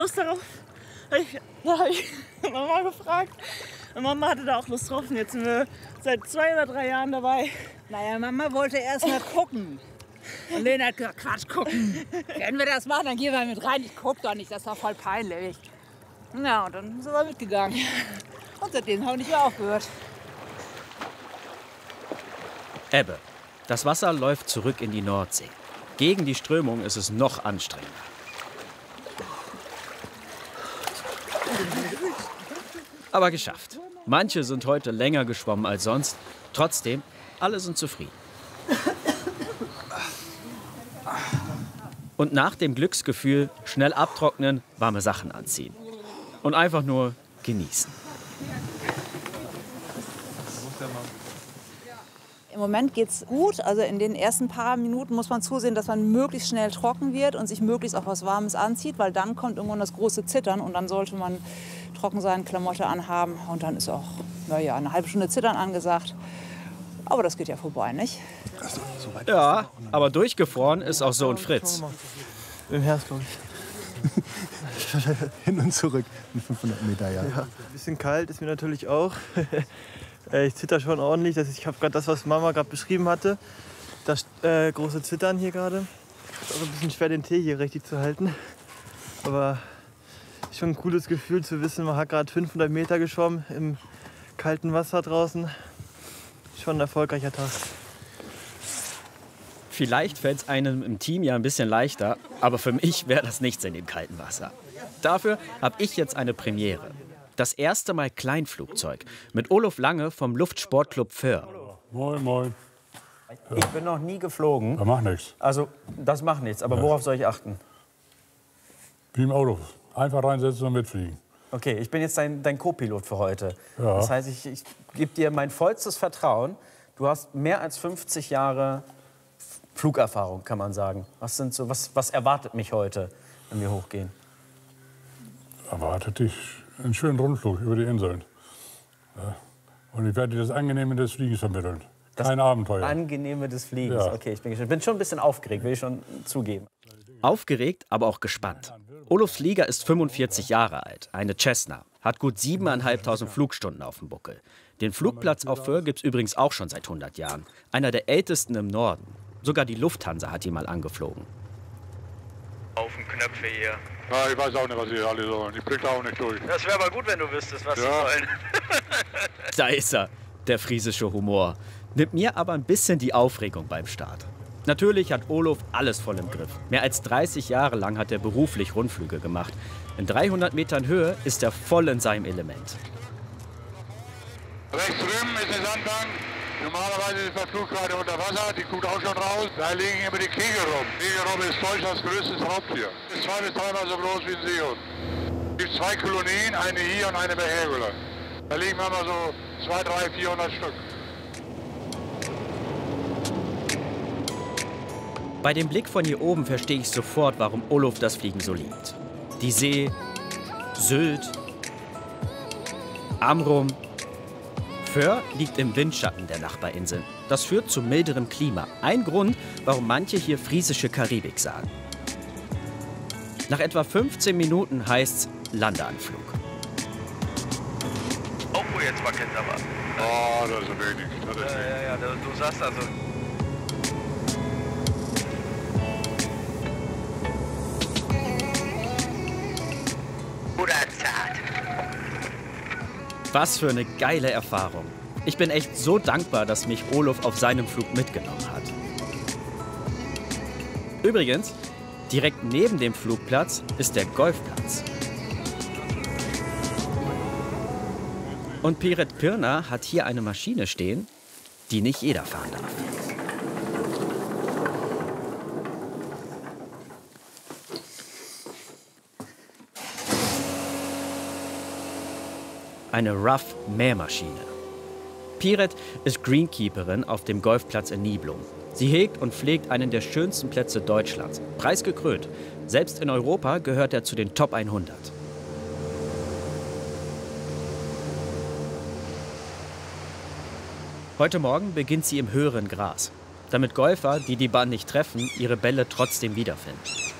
Lust darauf? Da habe ich Mama gefragt. Und Mama hatte da auch Lust drauf. Und jetzt sind wir seit 2 oder 3 Jahren dabei. Naja, Mama wollte erst mal gucken. Und Lena hat gesagt, Quatsch, gucken. Wenn wir das machen, dann gehen wir mit rein. Ich guck doch nicht, das ist doch voll peinlich. Ja, und dann sind wir mitgegangen. Und seitdem haben wir nicht mehr aufgehört. Ebbe. Das Wasser läuft zurück in die Nordsee. Gegen die Strömung ist es noch anstrengender. Aber geschafft. Manche sind heute länger geschwommen als sonst. Trotzdem, alle sind zufrieden. Und nach dem Glücksgefühl schnell abtrocknen, warme Sachen anziehen. Und einfach nur genießen. Im Moment geht's gut. Also in den ersten paar Minuten muss man zusehen, dass man möglichst schnell trocken wird und sich möglichst auch was Warmes anzieht, weil dann kommt irgendwann das große Zittern und dann sollte man trocken sein, Klamotte anhaben und dann ist auch, naja, eine halbe Stunde Zittern angesagt. Aber das geht ja vorbei, nicht? Ja, aber durchgefroren ist auch Sohn Fritz. Im Herbst, glaube ich. Hin und zurück in 500 Meter, ja. Ja, ein bisschen kalt ist mir natürlich auch. Ich zitter schon ordentlich. Ich habe gerade das, was Mama gerade beschrieben hatte. Das große Zittern hier gerade. Ist auch ein bisschen schwer, den Tee hier richtig zu halten. Aber schon ein cooles Gefühl zu wissen, man hat gerade 500 Meter geschwommen im kalten Wasser draußen. Schon ein erfolgreicher Tag. Vielleicht fällt es einem im Team ja ein bisschen leichter, aber für mich wäre das nichts in dem kalten Wasser. Dafür habe ich jetzt eine Premiere. Das erste Mal Kleinflugzeug mit Olof Lange vom Luftsportclub Föhr. Moin, moin. Ich bin noch nie geflogen. Das macht nichts. Also, das macht nichts. Aber worauf soll ich achten? Wie im Auto. Einfach reinsetzen und mitfliegen. Okay, ich bin jetzt dein Co-Pilot für heute. Ja. Das heißt, ich gebe dir mein vollstes Vertrauen. Du hast mehr als 50 Jahre Flugerfahrung, kann man sagen. Was erwartet mich heute, wenn wir hochgehen? Erwartet dich einen schönen Rundflug über die Inseln. Ja. Und ich werde dir das Angenehme des Fliegens vermitteln. Kein Abenteuer. Angenehme des Fliegens. Ja. Okay, ich bin gespannt. Bin schon ein bisschen aufgeregt, will ich schon zugeben. Aufgeregt, aber auch gespannt. Olofs Flieger ist 45 Jahre alt, eine Cessna, hat gut 7.500 Flugstunden auf dem Buckel. Den Flugplatz auf Föhr gibt es übrigens auch schon seit 100 Jahren. Einer der ältesten im Norden. Sogar die Lufthansa hat ihn mal angeflogen. Haufen Knöpfe hier. Ja, ich weiß auch nicht, was Sie alle sollen. Ich blick da auch nicht durch. Das wäre aber gut, wenn du wüsstest, was sie sollen. Da ist er, der friesische Humor. Nimmt mir aber ein bisschen die Aufregung beim Start. Natürlich hat Olof alles voll im Griff. Mehr als 30 Jahre lang hat er beruflich Rundflüge gemacht. In 300 Metern Höhe ist er voll in seinem Element. Rechts drüben ist der Sandbank. Normalerweise ist der Flug gerade unter Wasser. Die guckt auch schon raus. Da liegen immer die Kegelrobben. Kegelrobbe ist Deutschlands größtes Raubtier. Ist 2- bis 3-mal so groß wie ein Seehund. Es gibt 2 Kolonien, eine hier und eine bei Hergula. Da liegen immer so 200, 300, 400 Stück. Bei dem Blick von hier oben verstehe ich sofort, warum Olof das Fliegen so liebt. Die See, Sylt, Amrum. Föhr liegt im Windschatten der Nachbarinseln. Das führt zu milderem Klima. Ein Grund, warum manche hier friesische Karibik sagen. Nach etwa 15 Minuten heißt's Landeanflug. Oh, jetzt wackelt aber. Oh, das ist wenig. Das ist Ja, du sagst also. Oder zart. Was für eine geile Erfahrung. Ich bin echt so dankbar, dass mich Olof auf seinem Flug mitgenommen hat. Übrigens, direkt neben dem Flugplatz ist der Golfplatz. Und Piret Pirna hat hier eine Maschine stehen, die nicht jeder fahren darf. Eine Rough-Mähmaschine. Piret ist Greenkeeperin auf dem Golfplatz in Niblum. Sie hegt und pflegt einen der schönsten Plätze Deutschlands. Preisgekrönt. Selbst in Europa gehört er zu den Top 100. Heute Morgen beginnt sie im höheren Gras, damit Golfer, die die Bahn nicht treffen, ihre Bälle trotzdem wiederfinden.